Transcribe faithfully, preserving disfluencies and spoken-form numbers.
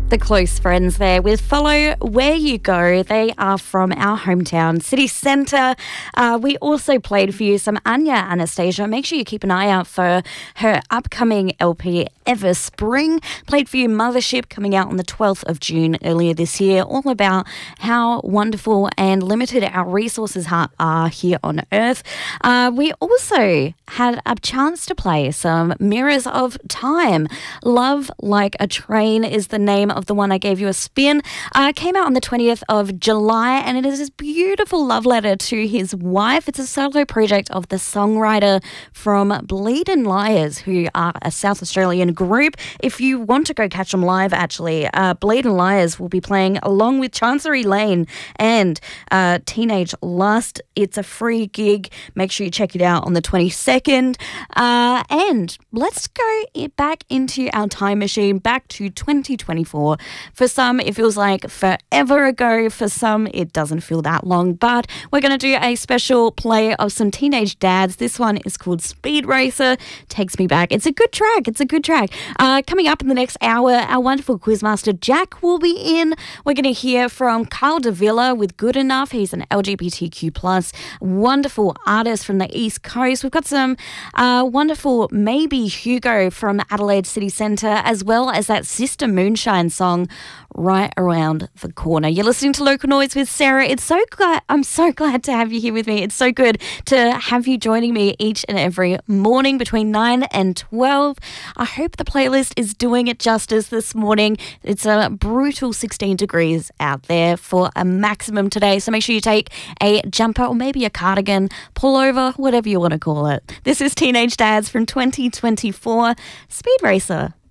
The Close Friends there with Follow Where You Go. They are from our hometown city centre. Uh, we also played for you some Anya Anastasia. Make sure you keep an eye out for her upcoming L P Ever Spring. Played for you Mothership, coming out on the twelfth of June earlier this year, all about how wonderful and limited our resources are here on Earth. Uh, we also had a chance to play some Mirrors of Time. Love Like a Train is the name of the one I gave you a spin. Uh, came out on the twentieth of July, and it is this beautiful love letter to his wife. It's a solo project of the songwriter from Bleedin' Liars, who are a South Australian group. If you want to go catch them live, actually, uh, Bleedin' Liars will be playing along with Chancery Lane and uh, Teenage Lust. It's a free gig. Make sure you check it out on the twenty-second. Uh, and let's go back into our time machine, back to twenty twenty-four. For some, it feels like forever ago. For some, it doesn't feel that long. But we're going to do a special play of some teenage dads. This one is called Speed Racer. Takes me back. It's a good track. It's a good track. Uh, coming up in the next hour, our wonderful quizmaster Jack will be in. We're going to hear from Carl Davila with Good Enough. He's an L G B T Q plus wonderful artist from the East Coast. We've got some uh, wonderful Maybe Hugo from the Adelaide City Centre, as well as that Sister Moonshine song right around the corner. You're listening to Local Noise with Sarah. It's so glad, I'm so glad to have you here with me. It's so good to have you joining me each and every morning between nine and twelve. I hope the playlist is doing it justice this morning. It's a brutal sixteen degrees out there for a maximum today, so make sure you take a jumper or maybe a cardigan, pullover, whatever you want to call it. This is Teenage Dads from twenty twenty-four. Speed Racer.